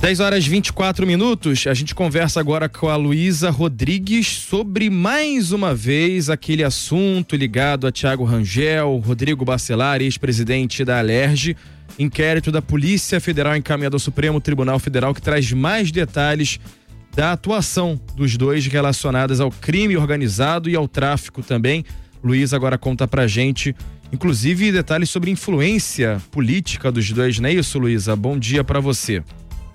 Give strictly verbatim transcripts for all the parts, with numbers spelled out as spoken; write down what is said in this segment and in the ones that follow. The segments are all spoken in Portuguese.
dez horas e vinte e quatro minutos, a gente conversa agora com a Luísa Rodrigues sobre mais uma vez aquele assunto ligado a Thiago Rangel, Rodrigo Bacelar, ex-presidente da Alerj. Inquérito da Polícia Federal encaminhado ao Supremo Tribunal Federal que traz mais detalhes da atuação dos dois relacionadas ao crime organizado e ao tráfico também. Luísa agora conta pra gente, inclusive, detalhes sobre influência política dos dois, não é isso, Luísa? Bom dia pra você.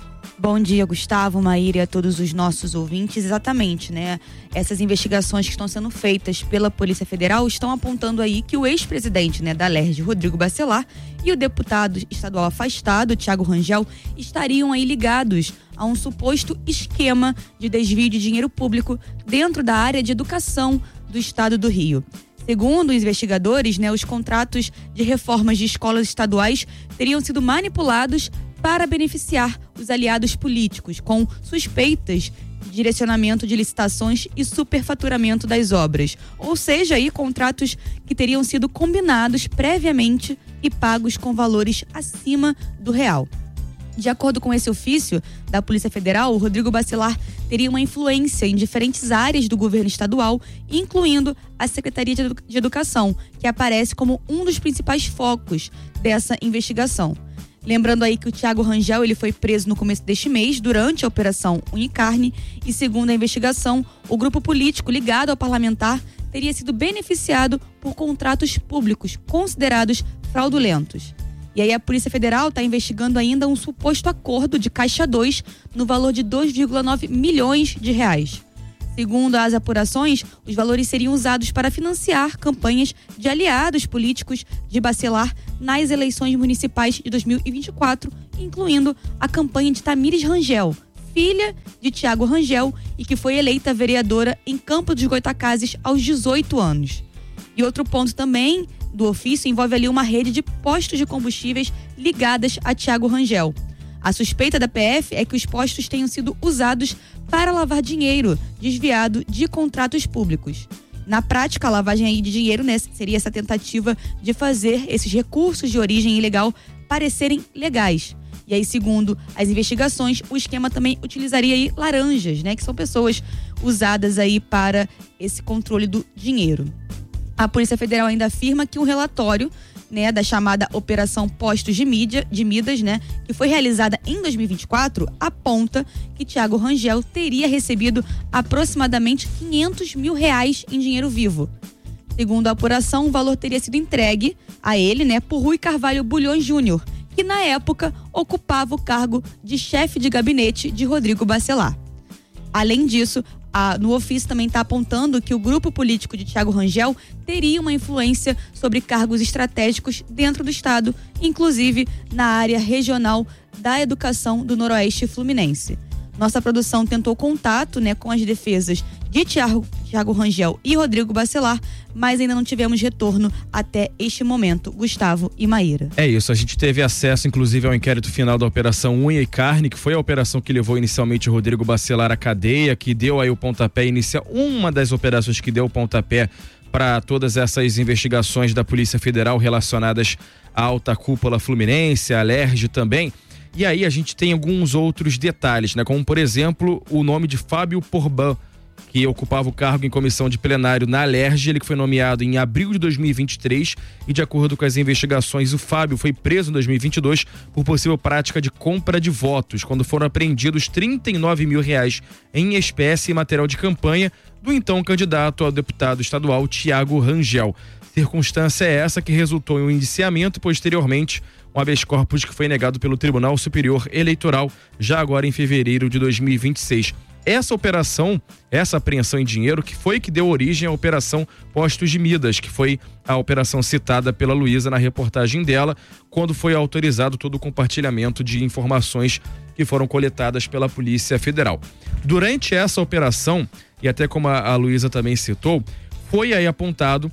Bom dia, Gustavo, Maíra e a todos os nossos ouvintes. Exatamente, né? Essas investigações que estão sendo feitas pela Polícia Federal estão apontando aí que o ex-presidente, né, da Alerj, Rodrigo Bacelar, e o deputado estadual afastado, Thiago Rangel, estariam aí ligados a um suposto esquema de desvio de dinheiro público dentro da área de educação do estado do Rio. Segundo os investigadores, né, os contratos de reformas de escolas estaduais teriam sido manipulados para beneficiar os aliados políticos, com suspeitas de direcionamento de licitações e superfaturamento das obras. Ou seja, aí contratos que teriam sido combinados previamente e pagos com valores acima do real. De acordo com esse ofício da Polícia Federal, o Rodrigo Bacelar teria uma influência em diferentes áreas do governo estadual, incluindo a Secretaria de Educação, que aparece como um dos principais focos dessa investigação. Lembrando aí que o Thiago Rangel ele foi preso no começo deste mês durante a Operação Unicarne e, segundo a investigação, o grupo político ligado ao parlamentar teria sido beneficiado por contratos públicos considerados fraudulentos. E aí a Polícia Federal está investigando ainda um suposto acordo de Caixa dois no valor de dois vírgula nove milhões de reais. Segundo as apurações, os valores seriam usados para financiar campanhas de aliados políticos de Bacelar nas eleições municipais de dois mil e vinte e quatro, incluindo a campanha de Tamires Rangel, filha de Thiago Rangel e que foi eleita vereadora em Campo dos Goytacazes aos dezoito anos. E outro ponto também do ofício envolve ali uma rede de postos de combustíveis ligadas a Thiago Rangel. A suspeita da P F é que os postos tenham sido usados para lavar dinheiro desviado de contratos públicos. Na prática, a lavagem aí de dinheiro, né, seria essa tentativa de fazer esses recursos de origem ilegal parecerem legais. E aí, segundo as investigações, o esquema também utilizaria aí laranjas, né, que são pessoas usadas aí para esse controle do dinheiro. A Polícia Federal ainda afirma que um relatório, né, da chamada Operação Postos de, Mídia, de Midas, né, que foi realizada em dois mil e vinte e quatro, aponta que Thiago Rangel teria recebido aproximadamente quinhentos mil reais em dinheiro vivo. Segundo a apuração, o valor teria sido entregue a ele, né, por Rui Carvalho Bulhões Júnior, que na época ocupava o cargo de chefe de gabinete de Rodrigo Bacelar. Além disso, a, no ofício também está apontando que o grupo político de Thiago Rangel teria uma influência sobre cargos estratégicos dentro do estado, inclusive na área regional da educação do Noroeste Fluminense. Nossa produção tentou contato, né, com as defesas de Thiago, Thiago Rangel e Rodrigo Bacelar, mas ainda não tivemos retorno até este momento, Gustavo e Maíra. É isso, a gente teve acesso inclusive ao inquérito final da Operação Unha e Carne, que foi a operação que levou inicialmente o Rodrigo Bacelar à cadeia, que deu aí o pontapé inicial, uma das operações que deu o pontapé para todas essas investigações da Polícia Federal relacionadas à alta cúpula fluminense, à Alerj também. E aí a gente tem alguns outros detalhes, né? Como, por exemplo, o nome de Fábio Porban, que ocupava o cargo em comissão de plenário na Alerj, ele que foi nomeado em abril de dois mil e vinte e três e, de acordo com as investigações, o Fábio foi preso em dois mil e vinte e dois por possível prática de compra de votos, quando foram apreendidos trinta e nove mil reais em espécie e material de campanha do então candidato ao deputado estadual Thiago Rangel. Circunstância é essa que resultou em um indiciamento e, posteriormente, um habeas corpus que foi negado pelo Tribunal Superior Eleitoral, já agora em fevereiro de dois mil e vinte e seis. Essa operação, essa apreensão em dinheiro, que foi que deu origem à Operação Postos de Midas, que foi a operação citada pela Luísa na reportagem dela, quando foi autorizado todo o compartilhamento de informações que foram coletadas pela Polícia Federal. Durante essa operação, e até como a, a Luísa também citou, foi aí apontado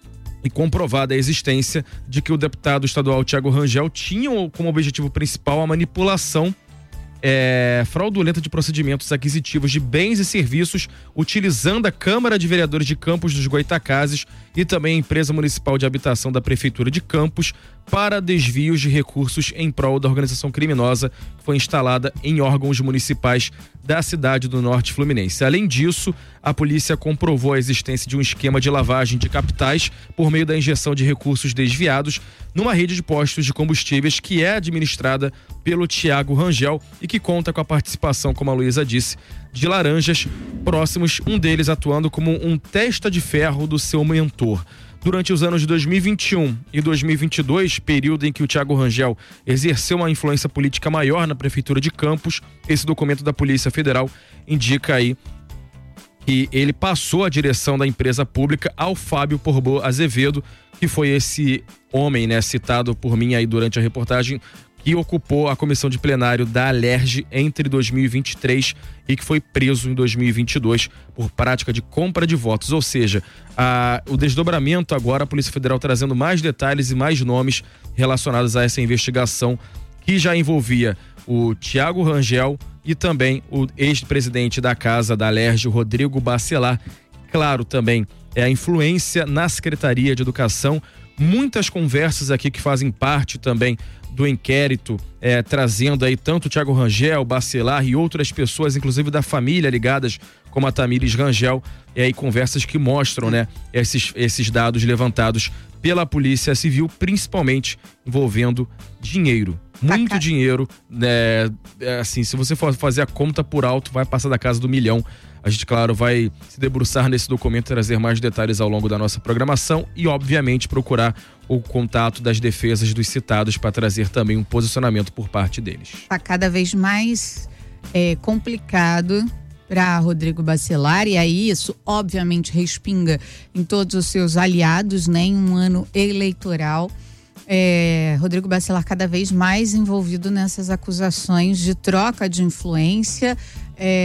e comprovada a existência de que o deputado estadual Thiago Rangel tinha como objetivo principal a manipulação é, fraudulenta de procedimentos aquisitivos de bens e serviços utilizando a Câmara de Vereadores de Campos dos Goitacazes e também a Empresa Municipal de Habitação da Prefeitura de Campos para desvios de recursos em prol da organização criminosa que foi instalada em órgãos municipais da cidade do Norte Fluminense. Além disso, a polícia comprovou a existência de um esquema de lavagem de capitais por meio da injeção de recursos desviados numa rede de postos de combustíveis que é administrada pelo Tiago Rangel e que conta com a participação, como a Luísa disse, de laranjas próximos, um deles atuando como um testa de ferro do seu mentor. Durante os anos de dois mil e vinte e um e dois mil e vinte e dois, período em que o Tiago Rangel exerceu uma influência política maior na Prefeitura de Campos, esse documento da Polícia Federal indica aí que ele passou a direção da empresa pública ao Fábio Porbo Azevedo, que foi esse homem, né, citado por mim aí durante a reportagem, que ocupou a comissão de plenário da Alerj entre dois mil e vinte e três e que foi preso em dois mil e vinte e dois por prática de compra de votos. Ou seja, a, o desdobramento agora, a Polícia Federal trazendo mais detalhes e mais nomes relacionados a essa investigação que já envolvia o Tiago Rangel e também o ex-presidente da casa da Alerj, Rodrigo Bacelar. Claro, também é a influência na Secretaria de Educação. Muitas conversas aqui que fazem parte também do inquérito, é, trazendo aí tanto o Tiago Rangel, Bacelar e outras pessoas, inclusive da família ligadas, como a Tamires Rangel, e aí conversas que mostram, né, esses, esses dados levantados pela Polícia Civil, principalmente envolvendo dinheiro. Muito Taca. dinheiro, né? Assim, se você for fazer a conta por alto, vai passar da casa do milhão. A gente, claro, vai se debruçar nesse documento, trazer mais detalhes ao longo da nossa programação e, obviamente, procurar o contato das defesas dos citados para trazer também um posicionamento por parte deles. Está cada vez mais é, complicado para Rodrigo Bacelar, e aí isso, obviamente, respinga em todos os seus aliados, né, em um ano eleitoral. É, Rodrigo Bacelar cada vez mais envolvido nessas acusações de troca de influência. É,